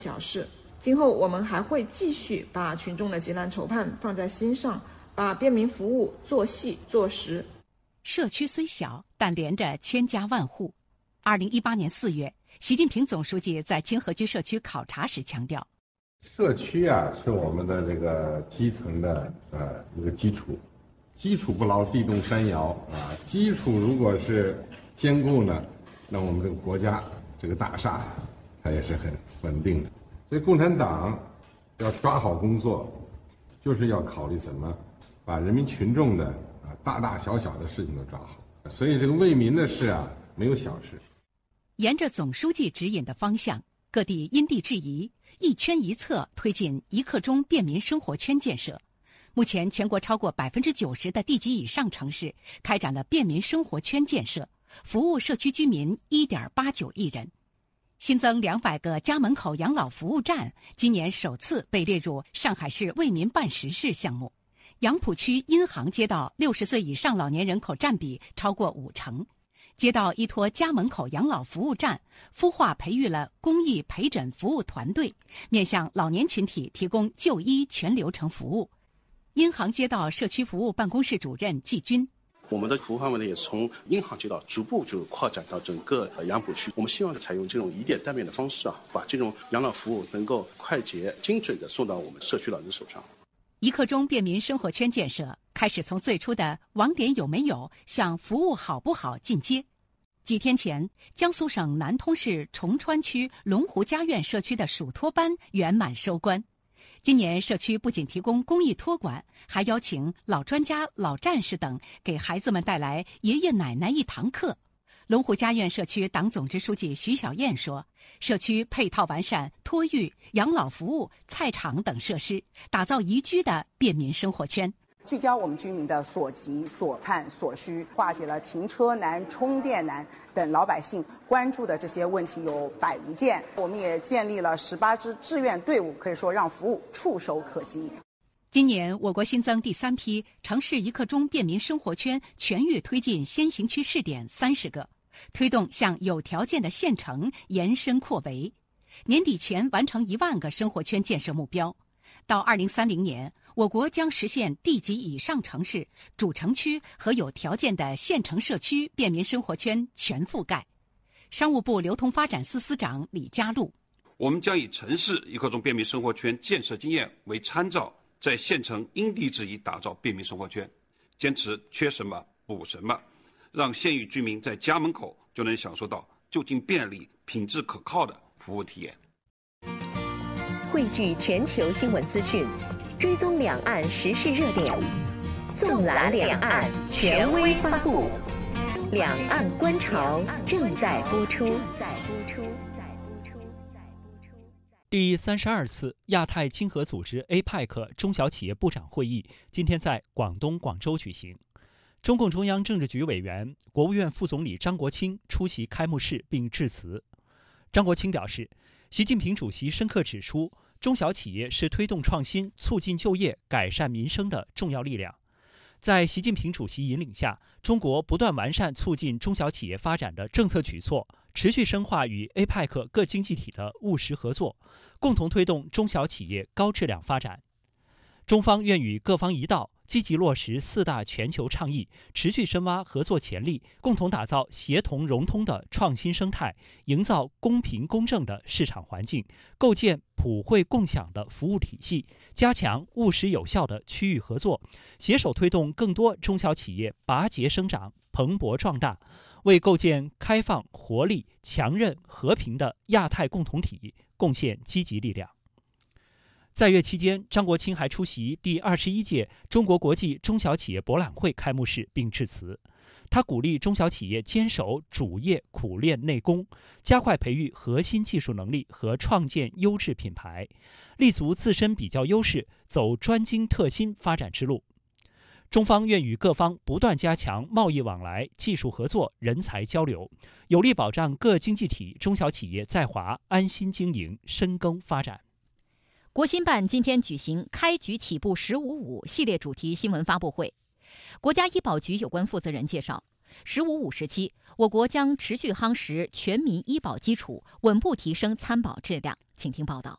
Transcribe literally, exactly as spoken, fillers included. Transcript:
小事。今后我们还会继续把群众的急难愁盼放在心上，把便民服务做细做实。 社区虽小，但连着千家万户。二零一八年四月，习近平总书记在清河区社区考察时强调， 社区啊是我们的这个基层的呃一个基础，基础不牢，地动山摇啊。基础如果是坚固呢，那我们这个国家这个大厦它也是很稳定的。所以共产党要抓好工作，就是要考虑怎么把人民群众的啊大大小小的事情都抓好。所以这个为民的事啊没有小事。 沿着总书记指引的方向，各地因地制宜，一圈一策推进一刻钟便民生活圈建设。目前，全国超过百分之九十的地级以上城市开展了便民生活圈建设，服务社区居民一点八九亿人。新增两百个家门口养老服务站，今年首次被列入上海市为民办实事项目。杨浦区殷杭街道六十岁以上老年人口占比超过五成。街道依托家门口养老服务站，孵化培育了公益陪诊服务团队，面向老年群体提供就医全流程服务。殷杭街道社区服务办公室主任季军。 我们的服务范围呢，也从殷杭街道逐步就扩展到整个杨浦区。我们希望采用这种以点带面的方式啊，把这种养老服务能够快捷、精准地送到我们社区老人手上。 一刻钟便民生活圈建设开始从最初的网点有没有向服务好不好进阶。几天前，江苏省南通市崇川区龙湖家苑社区的属托班圆满收官。今年社区不仅提供公益托管，还邀请老专家、老战士等给孩子们带来爷爷奶奶一堂课。龙湖家苑社区党总支书记徐小燕说，社区配套完善托育、养老服务、菜场等设施，打造宜居的便民生活圈。 聚焦我们居民的所急、所盼、所需，化解了停车难、充电难等老百姓关注的这些问题有百余件。我们也建立了十八支志愿队伍，可以说让服务触手可及。 今年我国新增第三批城市一刻钟便民生活圈全域推进先行区试点三十个，推动向有条件的县城延伸扩围，年底前完成一万个生活圈建设目标。到二零三零年，我国将实现地级以上城市、主城区和有条件的县城社区便民生活圈全覆盖。商务部流通发展司司长李家禄： 我们将以城市一刻钟便民生活圈建设经验为参照，在县城因地制宜打造便民生活圈，坚持缺什么补什么，让县域居民在家门口就能享受到就近便利、品质可靠的服务体验。 汇聚全球新闻资讯，追踪两岸时事热点，纵览两岸，权威发布。两岸观潮正在播出。 第三十二次亚太经合组织 A P E C 中小企业部长会议今天在广东广州举行。中共中央政治局委员、国务院副总理张国清出席开幕式并致辞。张国清表示，习近平主席深刻指出，中小企业是推动创新、促进就业、改善民生的重要力量。在习近平主席引领下，中国不断完善促进中小企业发展的政策举措，持续深化与 A P E C 各经济体的务实合作，共同推动中小企业高质量发展。中方愿与各方一道，积极落实四大全球倡议，持续深挖合作潜力，共同打造协同融通的创新生态，营造公平公正的市场环境，构建普惠共享的服务体系，加强务实有效的区域合作，携手推动更多中小企业拔节生长、蓬勃壮大，为构建开放、活力、强韧、和平的亚太共同体贡献积极力量。在粤期间，张国清还出席第二十一届中国国际中小企业博览会开幕式并致辞。他鼓励中小企业坚守主业苦练内功，加快培育核心技术能力和创建优质品牌，立足自身比较优势，走专精特新发展之路。中方愿与各方不断加强贸易往来、技术合作、人才交流，有力保障各经济体中小企业在华安心经营、深耕发展。 国新办今天举行开局起步十五五系列主题新闻发布会。国家医保局有关负责人介绍，十五五时期，我国将持续夯实全民医保基础，稳步提升参保质量。请听报道。